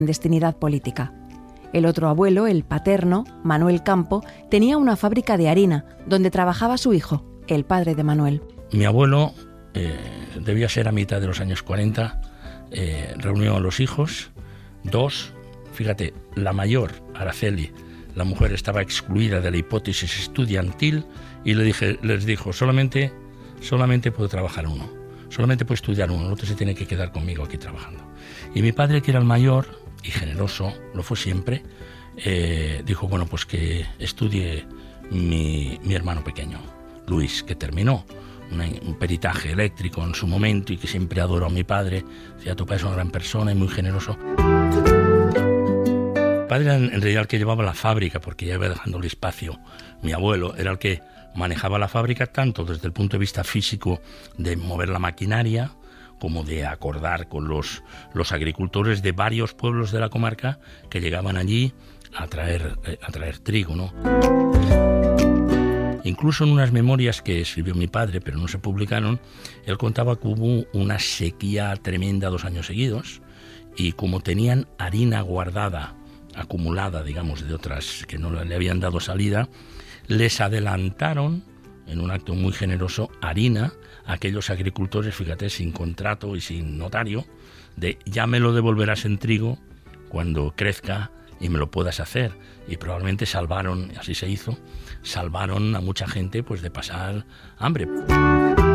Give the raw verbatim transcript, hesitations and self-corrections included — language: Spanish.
clandestinidad política. El otro abuelo, el paterno, Manuel Campo, tenía una fábrica de harina donde trabajaba su hijo, el padre de Manuel. Mi abuelo, eh, debía ser a mitad de los años cuarenta, eh, reunió a los hijos, dos, fíjate, la mayor, Araceli, la mujer estaba excluida de la hipótesis estudiantil y le dije, les dijo, solamente, solamente puede trabajar uno, solamente puede estudiar uno, el otro se tiene que quedar conmigo aquí trabajando. Y mi padre, que era el mayor y generoso, lo fue siempre, eh, dijo, bueno, pues que estudie mi, mi hermano pequeño, Luis, que terminó una, un peritaje eléctrico en su momento y que siempre adoró a mi padre. Decía, tu padre es una gran persona y muy generoso. Mi padre era en realidad el que llevaba la fábrica, porque ya iba dejando el espacio. Mi abuelo era el que manejaba la fábrica tanto desde el punto de vista físico de mover la maquinaria, como de acordar con los, los agricultores de varios pueblos de la comarca que llegaban allí a traer, a traer trigo, ¿no? Incluso en unas memorias que escribió mi padre, pero no se publicaron, él contaba que hubo una sequía tremenda dos años seguidos y como tenían harina guardada, acumulada, digamos, de otras que no le habían dado salida, les adelantaron, en un acto muy generoso, harina a aquellos agricultores, fíjate, sin contrato y sin notario, de ya me lo devolverás en trigo cuando crezca y me lo puedas hacer. Y probablemente salvaron, así se hizo, salvaron a mucha gente pues de pasar hambre.